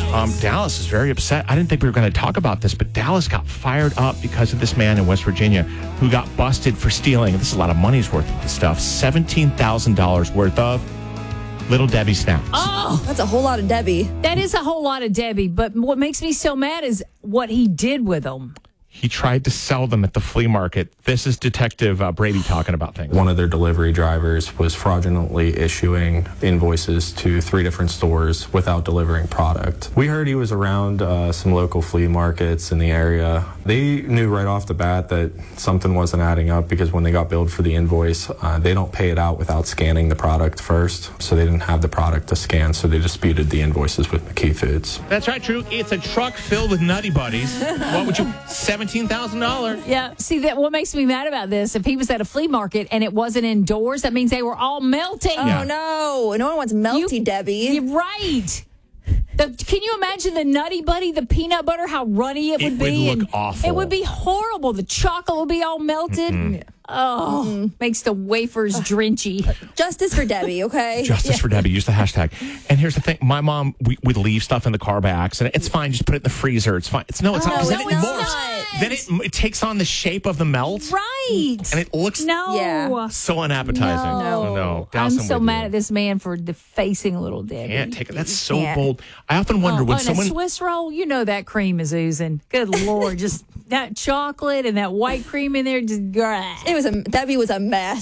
Dallas is very upset. I didn't think we were going to talk about this, but Dallas got fired up because of this man in West Virginia who got busted for stealing. This is a lot of money's worth of the stuff. $17,000 worth of Little Debbie snacks. Oh, that's a whole lot of Debbie. That is a whole lot of Debbie. But what makes me so mad is what he did with them. He tried to sell them at the flea market. This is Detective Brady talking about things. One of their delivery drivers was fraudulently issuing invoices to 3 different stores without delivering product. We heard he was around some local flea markets in the area. They knew right off the bat that something wasn't adding up because when they got billed for the invoice, they don't pay it out without scanning the product first. So they didn't have the product to scan, so they disputed the invoices with McKee Foods. That's right, True. It's a truck filled with Nutty Buddies. What would you... $17,000. Yeah. See, that what makes me mad about this, if he was at a flea market and it wasn't indoors, that means they were all melting. Oh, no. No one wants melty Debbie. You're right. Can you imagine the Nutty Buddy, the peanut butter, how runny it would be? It would look awful. It would be horrible. The chocolate would be all melted. Mm-mm. Oh, makes the wafers drenchy. Justice for Debbie, okay? Justice for Debbie. Use the hashtag. And here's the thing. My mom, we'd leave stuff in the car by accident. It's fine. Just put it in the freezer. It's fine. It's not. Because then it morphs. Then it takes on the shape of the melt. Right. And it looks so unappetizing. No. I'm so mad at this man for defacing Little Debbie. Can't take it. That's so bold. I often wonder when someone... a Swiss roll, you know that cream is oozing. Good Lord. Just that chocolate and that white cream in there. Just... Debbie was a mess.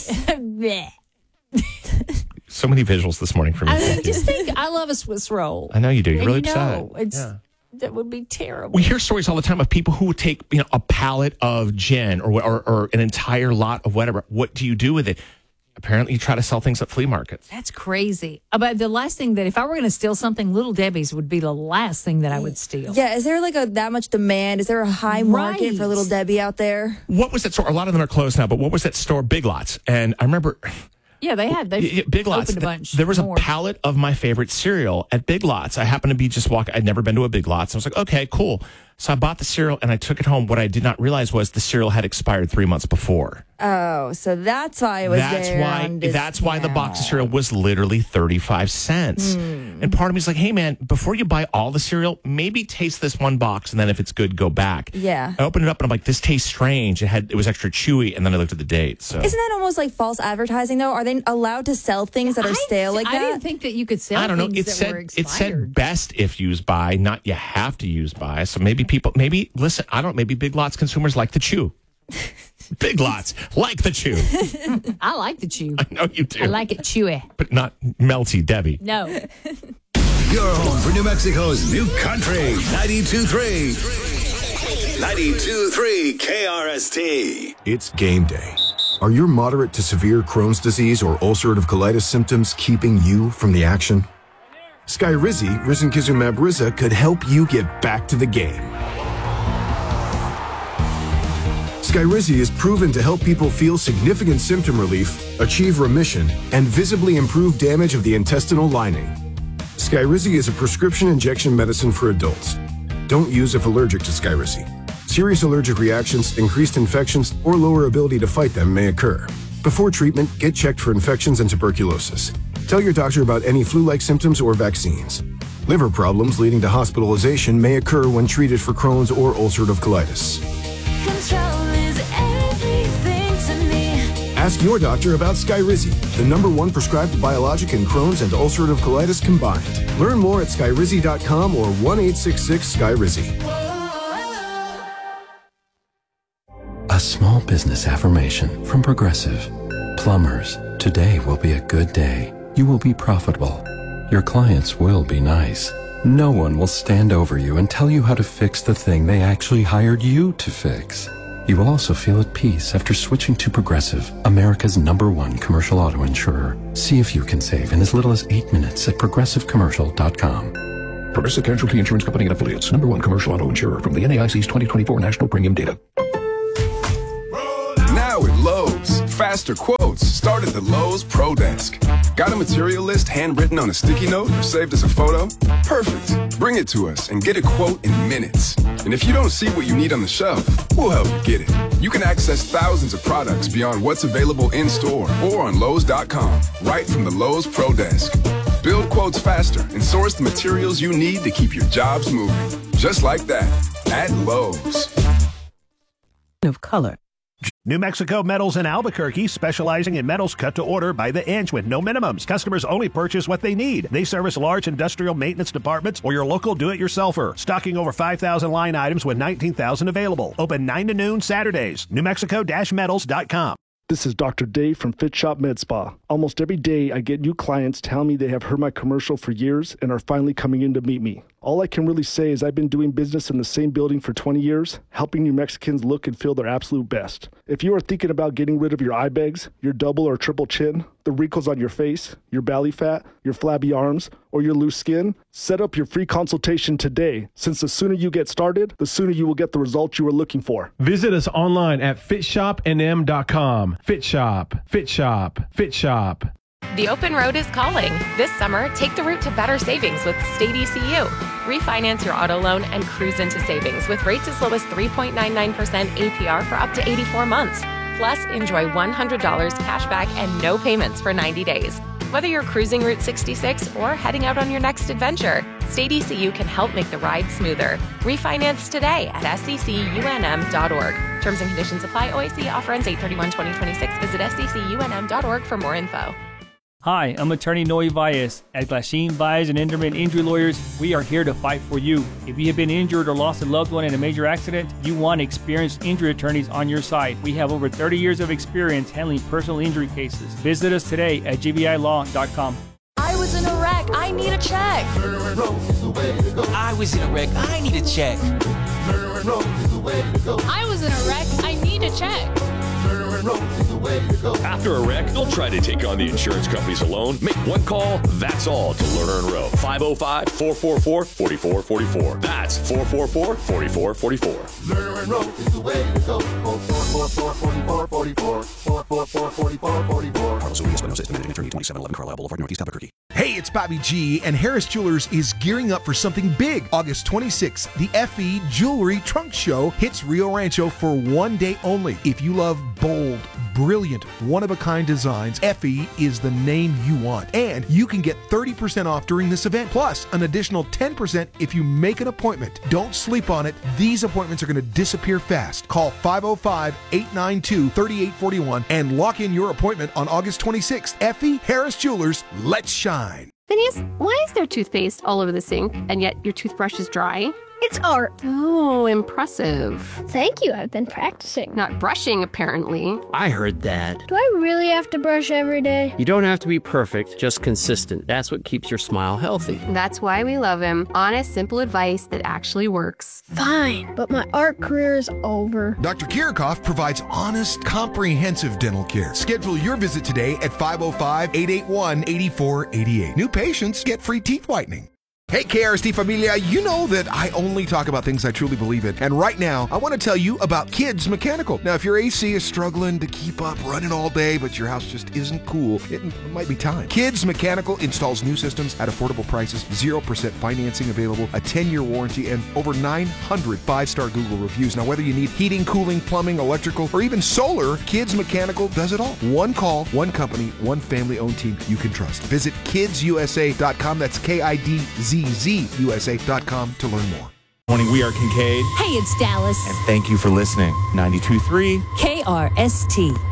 So many visuals this morning for me. I mean, just think, I love a Swiss roll. I know you do. You're really upset. That would be terrible. We hear stories all the time of people who would take a pallet of gin or an entire lot of whatever. What do you do with it? Apparently, you try to sell things at flea markets. That's crazy. But the last thing that, if I were going to steal something, Little Debbie's would be the last thing that I would steal. Yeah, is there that much demand? Is there a high market for Little Debbie out there? What was that store? A lot of them are closed now, but what was that store? Big Lots. And I remember... Yeah, they had. Big Lots. Opened a bunch. There was a pallet of my favorite cereal at Big Lots. I happened to be just walking. I'd never been to a Big Lots. I was like, okay, cool. So I bought the cereal and I took it home. What I did not realize was the cereal had expired 3 months before. Oh, so that's why it was That's why the box of cereal was literally 35 cents. And part of me is like, hey, man, before you buy all the cereal, maybe taste this one box, and then if it's good, go back. Yeah. I opened it up, and I'm like, this tastes strange. It was extra chewy, and then I looked at the date. So isn't that almost like false advertising, though? Are they allowed to sell things that are stale like that? I didn't think that you could sell things that were expired. It said best if used by, not you have to use by. So maybe listen, I don't know, maybe Big Lots consumers like to chew. Big Lots like the chew. I like the chew. I know you do. I like it chewy. But not melty Debbie. No. You're home for New Mexico's new country, 92.3. 92.3 KRST. It's game day. Are your moderate to severe Crohn's disease or ulcerative colitis symptoms keeping you from the action? Skyrizi, risankizumab Riza, could help you get back to the game. Skyrizi is proven to help people feel significant symptom relief, achieve remission, and visibly improve damage of the intestinal lining. Skyrizi is a prescription injection medicine for adults. Don't use if allergic to Skyrizi. Serious allergic reactions, increased infections, or lower ability to fight them may occur. Before treatment, get checked for infections and tuberculosis. Tell your doctor about any flu-like symptoms or vaccines. Liver problems leading to hospitalization may occur when treated for Crohn's or ulcerative colitis. Ask your doctor about Skyrizi, the #1 prescribed biologic in Crohn's and ulcerative colitis combined. Learn more at skyrizi.com or 1-866-SKYRIZI. A small business affirmation from Progressive. Plumbers, today will be a good day. You will be profitable. Your clients will be nice. No one will stand over you and tell you how to fix the thing they actually hired you to fix. You will also feel at peace after switching to Progressive, America's #1 commercial auto insurer. See if you can save in as little as 8 minutes at progressivecommercial.com. Progressive Casualty Insurance Company and Affiliates, #1 commercial auto insurer from the NAIC's 2024 National Premium Data. Now at Lowe's, faster quotes start at the Lowe's Pro Desk. Got a material list handwritten on a sticky note or saved as a photo? Perfect. Bring it to us and get a quote in minutes. And if you don't see what you need on the shelf, we'll help you get it. You can access thousands of products beyond what's available in-store or on Lowe's.com, right from the Lowe's Pro Desk. Build quotes faster and source the materials you need to keep your jobs moving. Just like that, at Lowe's. Of color. New Mexico Metals in Albuquerque, specializing in metals cut to order by the inch with no minimums. Customers only purchase what they need. They service large industrial maintenance departments or your local do-it-yourselfer. Stocking over 5,000 line items with 19,000 available. Open 9 to noon Saturdays. NewMexico-metals.com. This is Dr. Dave from Fit Shop Med Spa. Almost every day, I get new clients tell me they have heard my commercial for years and are finally coming in to meet me. All I can really say is I've been doing business in the same building for 20 years, helping New Mexicans look and feel their absolute best. If you are thinking about getting rid of your eye bags, your double or triple chin, the wrinkles on your face, your belly fat, your flabby arms, or your loose skin, set up your free consultation today, since the sooner you get started, the sooner you will get the results you are looking for. Visit us online at fitshopnm.com. Fit Shop, Fit Shop, Fit Shop. The open road is calling. This summer, take the route to better savings with State ECU. Refinance your auto loan and cruise into savings with rates as low as 3.99% APR for up to 84 months. Plus, enjoy $100 cash back and no payments for 90 days. Whether you're cruising Route 66 or heading out on your next adventure, State ECU can help make the ride smoother. Refinance today at secunm.org. Terms and conditions apply. OAC offer ends 8/31/2026. Visit secunm.org for more info. Hi, I'm attorney Noe Valles. At Glasheen, Valles and Enderman Injury Lawyers, we are here to fight for you. If you have been injured or lost a loved one in a major accident, you want experienced injury attorneys on your side. We have over 30 years of experience handling personal injury cases. Visit us today at gbilaw.com. I was in a wreck. I need a check. I was in a wreck. I need a check. I was in a wreck. I need a check. After a wreck, don't try to take on the insurance companies alone. Make one call, that's all, to Lerner and Rowe. 505-444-4444. That's 444-4444. Lerner and Rowe is the way to go. 444-4444. 444-4444. Carlos Urias, Espinosa, managing attorney, 2711 Carlisle Boulevard, Northeast Albuquerque. Hey, it's Bobby G, and Harris Jewelers is gearing up for something big. August 26th, the FE Jewelry Trunk Show hits Rio Rancho for one day only. If you love bold, brilliant, one-of-a-kind designs, FE is the name you want. And you can get 30% off during this event, plus an additional 10% if you make an appointment. Don't sleep on it. These appointments are going to disappear fast. Call 505-892-3841 and lock in your appointment on August 26th. FE Harris Jewelers, let's shine. Phineas, why is there toothpaste all over the sink, and yet your toothbrush is dry? It's art. Oh, impressive. Thank you. I've been practicing. Not brushing, apparently. I heard that. Do I really have to brush every day? You don't have to be perfect, just consistent. That's what keeps your smile healthy. That's why we love him. Honest, simple advice that actually works. Fine, but my art career is over. Dr. Kirikoff provides honest, comprehensive dental care. Schedule your visit today at 505-881-8488. New patients get free teeth whitening. Hey, KRST Familia, you know that I only talk about things I truly believe in. And right now, I want to tell you about Kids Mechanical. Now, if your AC is struggling to keep up running all day, but your house just isn't cool, it might be time. Kids Mechanical installs new systems at affordable prices, 0% financing available, a 10-year warranty, and over 900 5-star Google reviews. Now, whether you need heating, cooling, plumbing, electrical, or even solar, Kids Mechanical does it all. One call, one company, one family-owned team you can trust. Visit kidsusa.com. That's KIDZZUSA.com to learn more. Morning, we are Kincaid. Hey, it's Dallas. And thank you for listening. 92.3 KRST.